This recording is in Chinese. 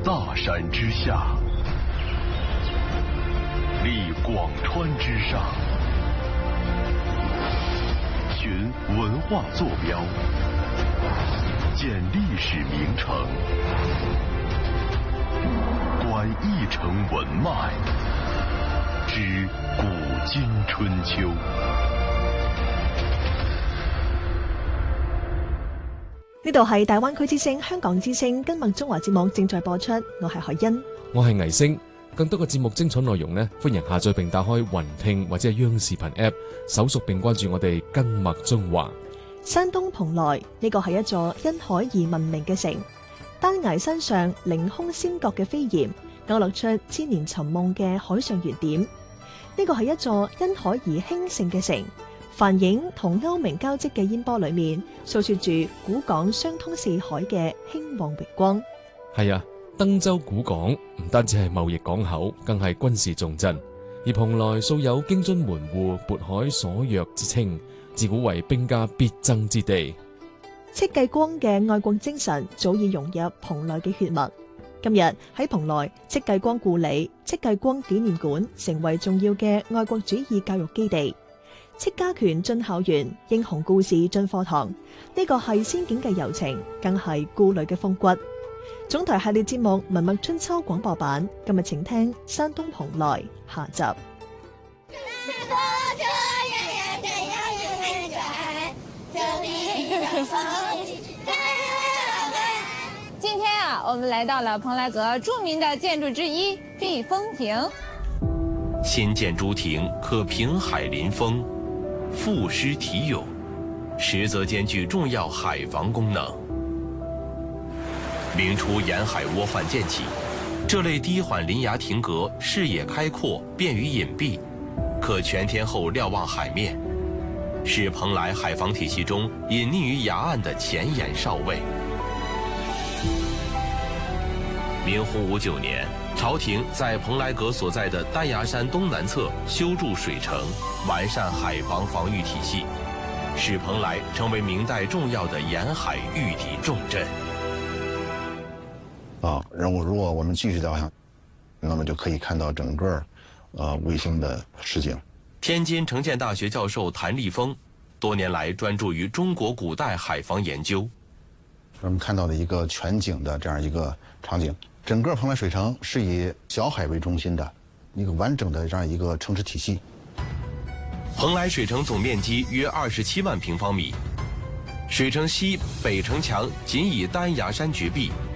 大山之下，立广川之上，寻文化坐标，建历史名城，观一城文脉，知古今春秋。 呢度係大灣區之聲、香港之聲今麥中華節目正在播出，我係海欣， 我係倪星。更多嘅節目精彩內容呢，歡迎下載並打開雲聽或者係央視頻 App， 搜索並關注我哋今麥中華。 山東蓬萊呢個係一座因海而聞名嘅城，丹崖山上凌空尖閣嘅飛檐，勾勒出千年尋夢嘅海上圓點。呢個係一座因海而興盛嘅城。梵影同歐明交織嘅煙波裏面，訴說住古港相通四海嘅興旺榮光。 係啊，登州古港唔單止係貿易港口，更係軍事重鎮。而蓬萊素有京津門戶、渤海所約之稱，自古為兵家必爭之地。 戚繼光嘅愛國精神早已融入蓬萊嘅血脈。今日喺蓬萊，戚繼光故里、戚繼光紀念館成為重要嘅愛國主義教育基地。戚家拳進校園，英雄故事進課堂，呢個係仙境嘅柔情，更係故壘嘅風骨。總台系列節目《文脈春秋》廣播版，今日請聽山東蓬萊下集。 今天啊，我們來到了蓬萊閣著名的建築之一避風亭。 新建諸亭可平海臨風，賦詩題詠，實則兼具重要海防功能。明初沿海倭患漸起，這類低緩臨崖亭閣視野開闊，便於隱蔽，可全天候瞭望海面，是蓬萊海防體系中隱匿於崖岸的前沿哨位。明洪武9年，朝廷在蓬萊閣所在的丹崖山東南側修築水城，完善海防防禦體系，使蓬萊成為明代重要的沿海禦敵重鎮。 如果我們繼續導向，那麼就可以看到整個衛星的實景。 天津城建大學教授譚立峰多年來專注於中國古代海防研究。 我們看到的一個全景的這樣一個場景。整個蓬萊水城是以小海為中心的一個完整的這樣一個城池體系。 蓬萊水城總面積約27萬平方米，水城西北城牆僅以丹崖山絕壁，